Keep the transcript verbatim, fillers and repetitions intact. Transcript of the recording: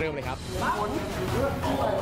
เริ่มเลยครับหมุน